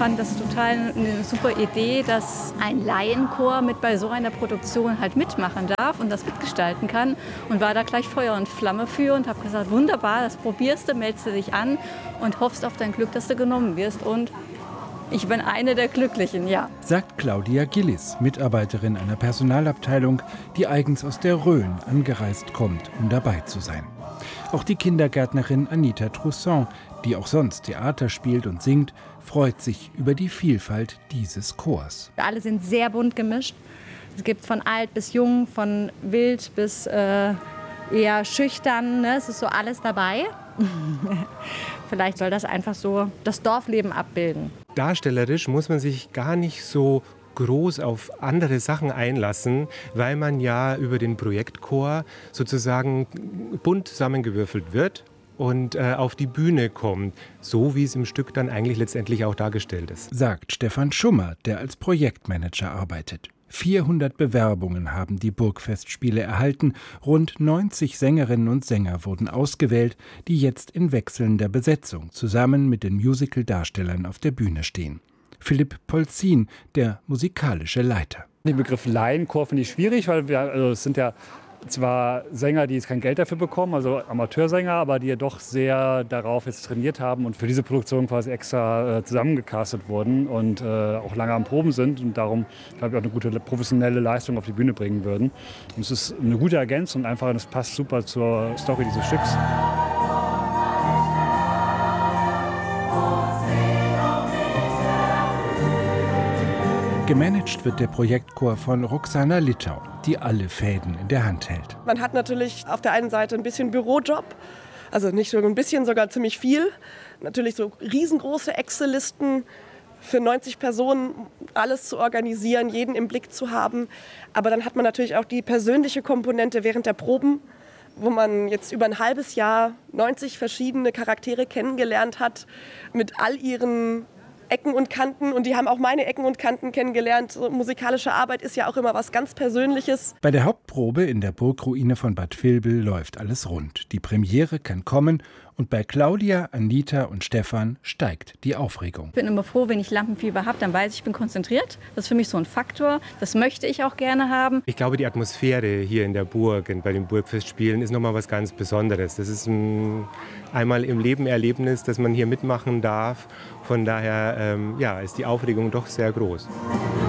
fand das total eine super Idee, dass ein Laienchor mit bei so einer Produktion halt mitmachen darf und das mitgestalten kann. Und war da gleich Feuer und Flamme für und habe gesagt, wunderbar, das probierst du, meldest du dich an und hoffst auf dein Glück, dass du genommen wirst. Und ich bin eine der Glücklichen, ja. Sagt Claudia Gillis, Mitarbeiterin einer Personalabteilung, die eigens aus der Rhön angereist kommt, um dabei zu sein. Auch die Kindergärtnerin Anita Trousson, die auch sonst Theater spielt und singt, freut sich über die Vielfalt dieses Chors. Alle sind sehr bunt gemischt. Es gibt von alt bis jung, von wild bis eher schüchtern. Ne? Es ist so alles dabei. Vielleicht soll das einfach so das Dorfleben abbilden. Darstellerisch muss man sich gar nicht so groß auf andere Sachen einlassen, weil man ja über den Projektchor sozusagen bunt zusammengewürfelt wird und auf die Bühne kommt, so wie es im Stück dann eigentlich letztendlich auch dargestellt ist. Sagt Stefan Schummer, der als Projektmanager arbeitet. 400 Bewerbungen haben die Burgfestspiele erhalten. Rund 90 Sängerinnen und Sänger wurden ausgewählt, die jetzt in wechselnder Besetzung zusammen mit den Musical-Darstellern auf der Bühne stehen. Philipp Polzin, der musikalische Leiter. Den Begriff Laienchor finde ich schwierig, weil es sind ja zwar Sänger, die jetzt kein Geld dafür bekommen, also Amateursänger, aber die ja doch sehr darauf jetzt trainiert haben und für diese Produktion quasi extra zusammengecastet wurden und auch lange am Proben sind und darum, glaube ich, auch eine gute professionelle Leistung auf die Bühne bringen würden. Und es ist eine gute Ergänzung einfach und es passt super zur Story dieses Stücks. Gemanagt wird der Projektchor von Roxana Littau, die alle Fäden in der Hand hält. Man hat natürlich auf der einen Seite ein bisschen Bürojob, also nicht nur ein bisschen, sogar ziemlich viel. Natürlich so riesengroße Excel-Listen für 90 Personen, alles zu organisieren, jeden im Blick zu haben. Aber dann hat man natürlich auch die persönliche Komponente während der Proben, wo man jetzt über ein halbes Jahr 90 verschiedene Charaktere kennengelernt hat, mit all ihren Ecken und Kanten, und die haben auch meine Ecken und Kanten kennengelernt. So, musikalische Arbeit ist ja auch immer was ganz Persönliches. Bei der Hauptprobe in der Burgruine von Bad Vilbel läuft alles rund. Die Premiere kann kommen und bei Claudia, Anita und Stefan steigt die Aufregung. Ich bin immer froh, wenn ich Lampenfieber habe, dann weiß ich, ich bin konzentriert. Das ist für mich so ein Faktor. Das möchte ich auch gerne haben. Ich glaube, die Atmosphäre hier in der Burg und bei den Burgfestspielen ist nochmal was ganz Besonderes. Das ist ein einmal im Leben Erlebnis, dass man hier mitmachen darf. Von daher ist die Aufregung doch sehr groß.